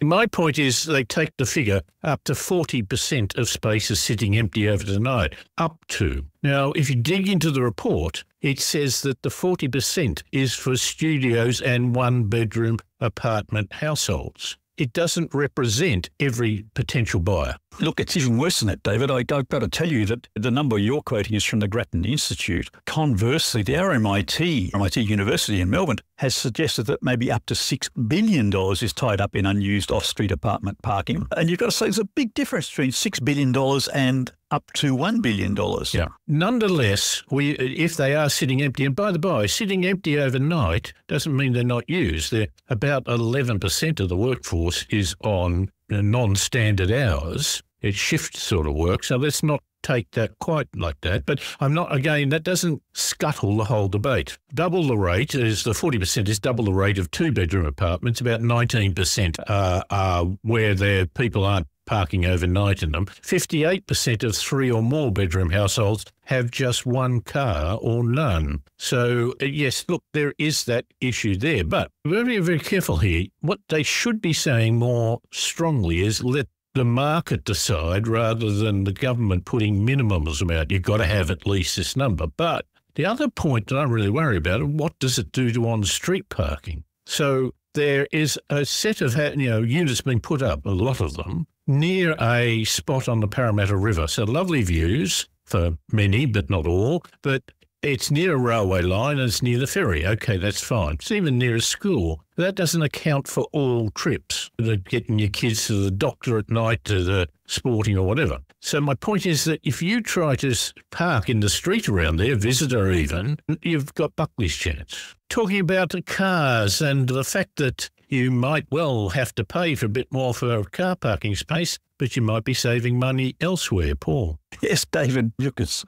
My point is they take the figure up to 40% of space is sitting empty over the night. Up to. Now, if you dig into the report, it says that the 40% is for studios and one-bedroom apartment households. It doesn't represent every potential buyer. Look, it's even worse than that, David. I've got to tell you that the number you're quoting is from the Grattan Institute. Conversely, the RMIT University in Melbourne has suggested that maybe up to $6 billion is tied up in unused off-street apartment parking. And you've got to say there's a big difference between $6 billion and up to $1 billion. Yeah. Nonetheless, if they are sitting empty, and by the by, sitting empty overnight doesn't mean they're not used. They're about 11% of the workforce is on non-standard hours. It's shift sort of work. So let's not take that quite like that. But that doesn't scuttle the whole debate. Double the rate is the 40% is double the rate of two-bedroom apartments. About 19% are where their people aren't parking overnight in them. 58% of three or more bedroom households have just one car or none. So, yes, look, there is that issue there. But very, very careful here. What they should be saying more strongly is let the market decide rather than the government putting minimums about you've got to have at least this number. But the other point that I really worry about is what does it do to on-street parking? So there is a set of units being put up, a lot of them, near a spot on the Parramatta River. So lovely views for many, but not all. But it's near a railway line and it's near the ferry. Okay, that's fine. It's even near a school. That doesn't account for all trips, getting your kids to the doctor at night, to the sporting or whatever. So my point is that if you try to park in the street around there, visitor even, you've got Buckley's chance. Talking about the cars and the fact that you might well have to pay for a bit more for a car parking space, but you might be saving money elsewhere, Paul. Yes, David, look, it's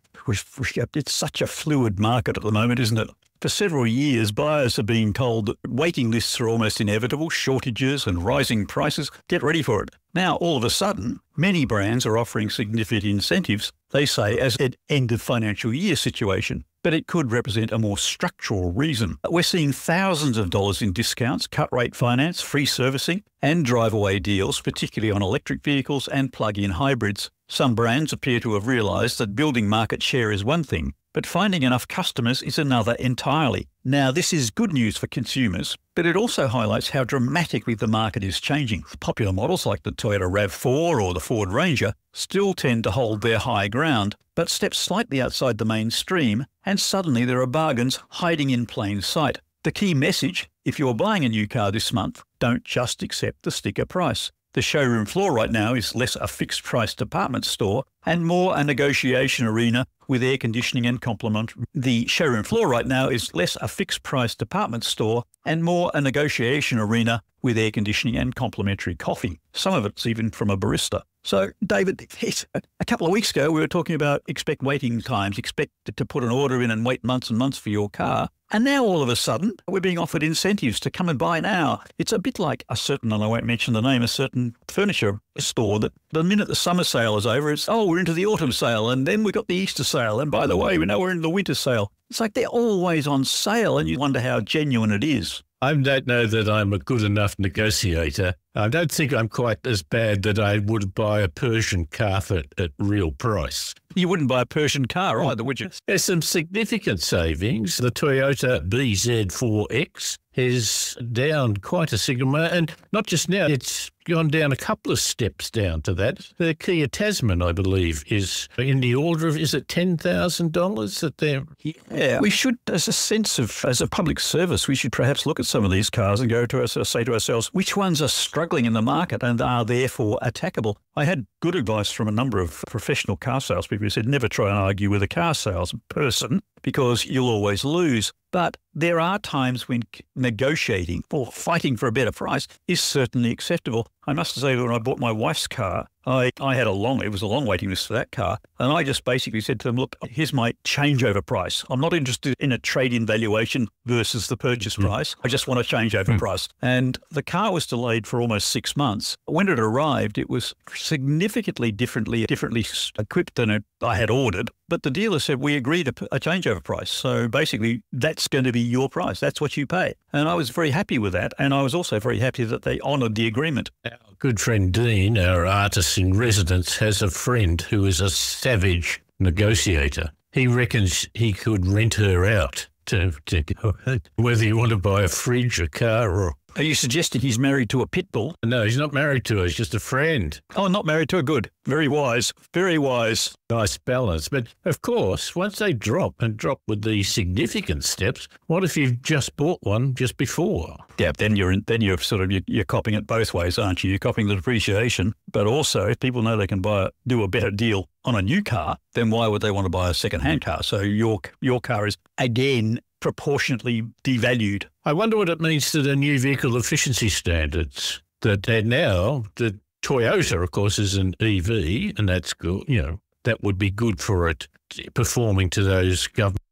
such a fluid market at the moment, isn't it? For several years, buyers have been told that waiting lists are almost inevitable, shortages and rising prices. Get ready for it. Now, all of a sudden, many brands are offering significant incentives, they say, as an end-of-financial-year situation. But it could represent a more structural reason. We're seeing thousands of dollars in discounts, cut-rate finance, free servicing, and drive-away deals, particularly on electric vehicles and plug-in hybrids. Some brands appear to have realised that building market share is one thing, but finding enough customers is another entirely. Now, this is good news for consumers, but it also highlights how dramatically the market is changing. Popular models like the Toyota RAV4 or the Ford Ranger still tend to hold their high ground, but step slightly outside the mainstream, and suddenly there are bargains hiding in plain sight. The key message, if you're buying a new car this month, don't just accept the sticker price. The showroom floor right now is less a fixed-price department store and more a negotiation arena with air conditioning and The showroom floor right now is less a fixed-price department store and more a negotiation arena with air conditioning and complimentary coffee. Some of it's even from a barista. So, David, a couple of weeks ago, we were talking about expect waiting times, expect to put an order in and wait months and months for your car. And now, all of a sudden, we're being offered incentives to come and buy now. It's a bit like a certain, and I won't mention the name, a certain furniture store that the minute the summer sale is over, it's, we're into the autumn sale, and then we've got the Easter sale, and by the way, we know we're in the winter sale. It's like they're always on sale, and you wonder how genuine it is. I don't know that I'm a good enough negotiator. I don't think I'm quite as bad that I would buy a Persian carpet at real price. You wouldn't buy a Persian car either, would you? There's some significant savings. The Toyota BZ4X is down quite a significant, and not just now, it's gone down a couple of steps down to that. The Kia Tasman, I believe, is in the order of, is it $10,000 that they're... Yeah, we should, as a public service, we should perhaps look at some of these cars and say to ourselves, which ones are struggling in the market and are therefore attackable? I had good advice from a number of professional car salespeople who said never try and argue with a car salesperson because you'll always lose. But there are times when negotiating or fighting for a better price is certainly acceptable. I must say that when I bought my wife's car, it was a long waiting list for that car. And I just basically said to them, look, here's my changeover price. I'm not interested in a trade-in valuation versus the purchase price. I just want a changeover price. And the car was delayed for almost 6 months. When it arrived, it was significantly differently equipped than I had ordered. But the dealer said, we agreed a changeover price. So basically, that's going to be your price. That's what you pay. And I was very happy with that. And I was also very happy that they honoured the agreement. Our good friend Dean, our artist in residence, has a friend who is a savage negotiator. He reckons he could rent her out to whether you want to buy a fridge, a car, or... Are you suggesting he's married to a pit bull? No, he's not married to her. He's just a friend. Oh, not married to her. Good. Very wise. Very wise. Nice balance. But, of course, once they drop with the significant steps, what if you've just bought one just before? Yeah, then you're copying it both ways, aren't you? You're copying the depreciation, but also if people know they can do a better deal on a new car, then why would they want to buy a second-hand car? So your car is, again, proportionately devalued. I wonder what it means to the new vehicle efficiency standards that now the Toyota, of course, is an EV, and that's good. That would be good for it performing to those government